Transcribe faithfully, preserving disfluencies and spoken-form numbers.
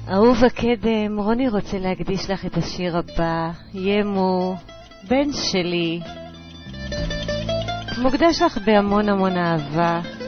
אהוב הקדם, רוני רוצה להקדיש לך את השיר הבא, ימו, בן שלי. מוקדש לך בהמון המון אהבה.